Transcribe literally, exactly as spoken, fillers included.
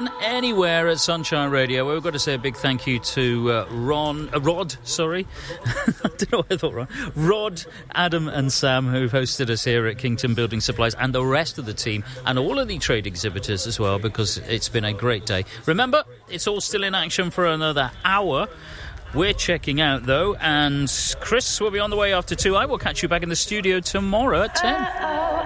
anyone, anywhere at Sunshine Radio. Well, we've got to say a big thank you to uh, Ron, uh, Rod, sorry. I don't know what I thought, Ron. Rod, Adam and Sam, who've hosted us here at Kington Building Supplies, and the rest of the team, and all of the trade exhibitors as well, because it's been a great day. Remember, it's all still in action for another hour. We're checking out, though, and Chris will be on the way after two. I will catch you back in the studio tomorrow at ten.